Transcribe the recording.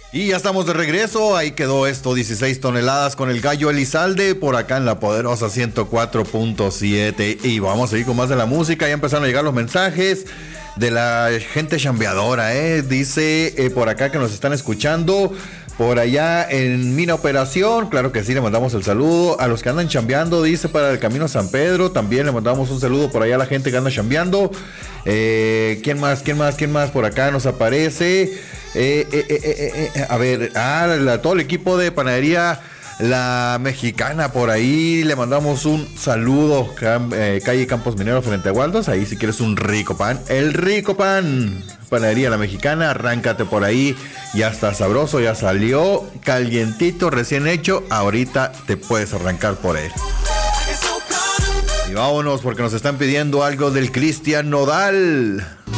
Y ya estamos de regreso, ahí quedó esto, 16 toneladas con el Gallo Elizalde, por acá en la poderosa 104.7. Y vamos a ir con más de la música, ya empezaron a llegar los mensajes de la gente chambeadora, dice por acá que nos están escuchando. Por allá en Mina Operación, claro que sí, le mandamos el saludo. A los que andan chambeando, dice, para el Camino a San Pedro, también le mandamos un saludo por allá a la gente que anda chambeando. ¿Quién más por acá nos aparece? A ver, todo el equipo de Panadería La Mexicana por ahí, le mandamos un saludo. Calle Campos Minero frente a Waldos, ahí si quieres un rico pan, el rico pan. Panadería La Mexicana, arráncate por ahí, ya está sabroso, ya salió calientito, recién hecho, ahorita te puedes arrancar por él. Y vámonos porque nos están pidiendo algo del Cristian Nodal.